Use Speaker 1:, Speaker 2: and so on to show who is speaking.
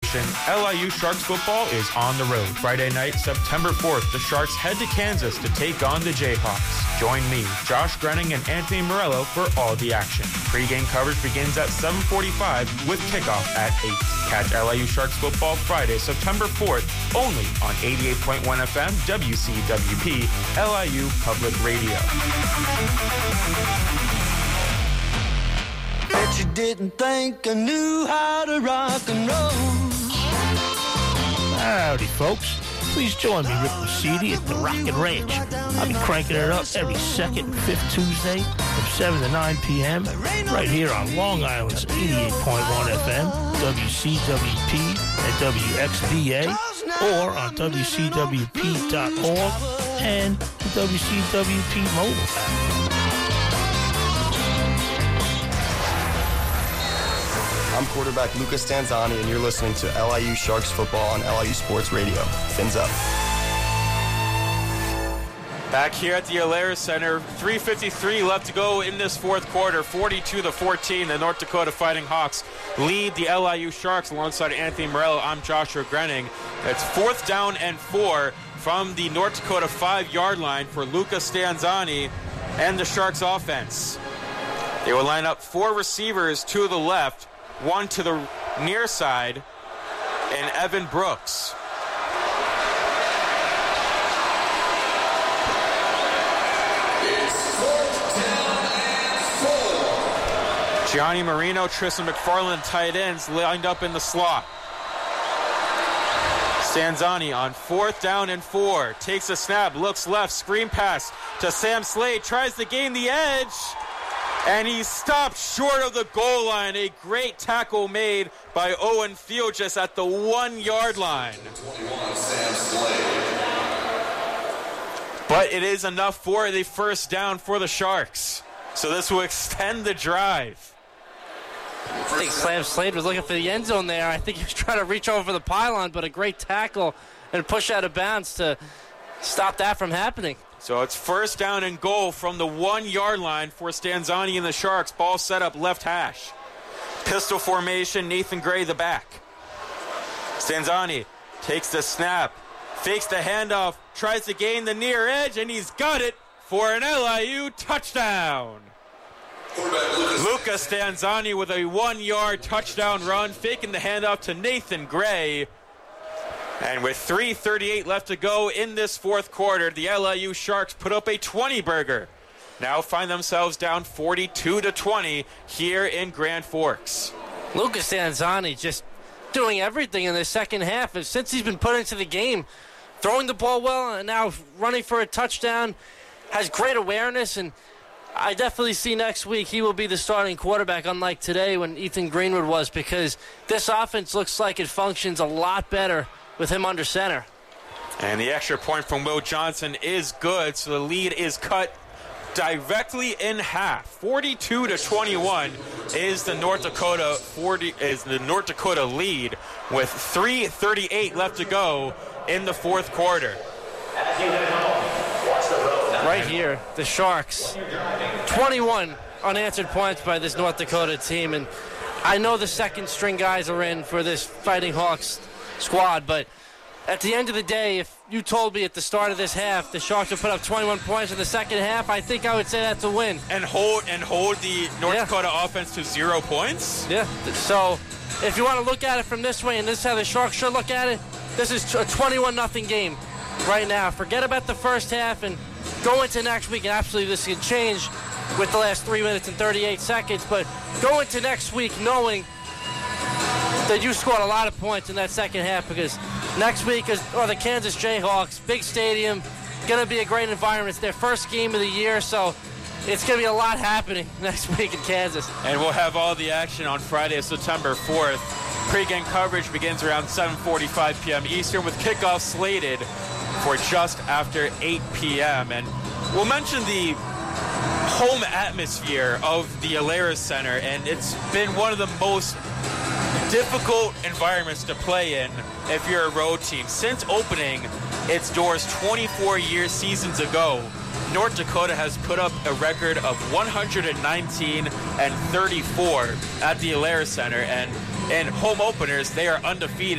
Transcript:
Speaker 1: LIU Sharks football is on the road. Friday night, September 4th, the Sharks head to Kansas to take on the Jayhawks. Join me, Josh Grenning, and Anthony Morello for all the action. Pre-game coverage begins at 7:45 with kickoff at 8. Catch LIU Sharks football Friday, September 4th, only on 88.1 FM WCWP, LIU Public Radio.
Speaker 2: Bet you didn't think I knew how to rock and roll.
Speaker 3: Howdy, folks. Please join me, Rick Lucidi, at the Rocket Ranch. I'll be cranking it up every second and fifth Tuesday from 7 to 9 p.m. right here on Long Island's 88.1 FM, WCWP, and WXVA, or on WCWP.org and the WCWP mobile app.
Speaker 4: I'm quarterback Lucas Stanzani, and you're listening to LIU Sharks football on LIU Sports Radio. Fins up.
Speaker 1: Back here at the Alaris Center, 3:53 left to go in this fourth quarter. 42-14, the North Dakota Fighting Hawks lead the LIU Sharks. Alongside Anthony Morello, I'm Joshua Grenning. It's 4th down and 4 from the North Dakota 5-yard line for Lucas Stanzani and the Sharks offense. They will line up 4 receivers to the left, 1 to the near side, and Evan Brooks. Gianni Marino, Tristan McFarland, tight ends, lined up in the slot. Stanzani on 4th down and 4. Takes a snap, looks left, screen pass to Sam Slade, tries to gain the edge, and he stopped short of the goal line. A great tackle made by Owen Field just at the 1-yard line. But it is enough for the first down for the Sharks. So this will extend the drive.
Speaker 5: I think Sam Slade was looking for the end zone there. I think he was trying to reach over the pylon, but a great tackle and push out of bounds to stop that from happening.
Speaker 1: So it's first down and goal from the 1-yard line for Stanzani and the Sharks. Ball set up left hash. Pistol formation, Nathan Gray the back. Stanzani takes the snap, fakes the handoff, tries to gain the near edge, and he's got it for an LIU touchdown. Lucas Stanzani with a 1-yard touchdown run, faking the handoff to Nathan Gray. And with 3:38 left to go in this fourth quarter, the LIU Sharks put up a 20-burger. Now find themselves down 42-20 here in Grand Forks.
Speaker 5: Lucas Stanzani just doing everything in the second half. And since he's been put into the game, throwing the ball well and now running for a touchdown, has great awareness, and I definitely see next week he will be the starting quarterback, unlike today when Ethan Greenwood was, because this offense looks like it functions a lot better with him under center.
Speaker 1: And the extra point from Will Johnson is good, so the lead is cut directly in half. 42-21 is the North Dakota lead with 3:38 left to go in the fourth quarter.
Speaker 5: Right here, the Sharks, 21 unanswered points by this North Dakota team, and I know the second-string guys are in for this Fighting Hawks squad, but at the end of the day, if you told me at the start of this half the Sharks would put up 21 points in the second half, I think I would say that's a win.
Speaker 1: And hold the North Dakota offense to 0 points?
Speaker 5: Yeah, so if you want to look at it from this way, and this is how the Sharks should look at it, this is a 21-0 game right now. Forget about the first half and go into next week, and absolutely this can change with the last 3 minutes and 38 seconds, but go into next week knowing that you scored a lot of points in that second half, because next week are the Kansas Jayhawks, big stadium, going to be a great environment. It's their first game of the year, so it's going to be a lot happening next week in Kansas.
Speaker 1: And we'll have all the action on Friday, September 4th. Pre-game coverage begins around 7:45 p.m. Eastern with kickoff slated for just after 8 p.m. And we'll mention the home atmosphere of the Alaris Center, and it's been one of the most difficult environments to play in if you're a road team. Since opening its doors 24 seasons ago, North Dakota has put up a record of 119-34 at the Alaris Center, and in home openers they are undefeated.